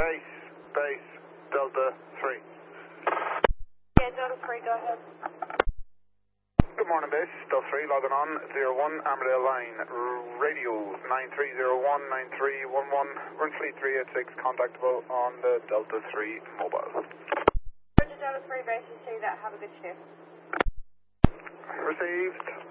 Base, Delta 3. Yeah, Delta 3, go ahead. Good morning, base. Delta 3, logging on. 01, Armadale line. Radio 93019311. We're in Fleet 386, contactable on the Delta 3 mobile. Roger, Delta 3, base, you see that. Have a good shift. Received.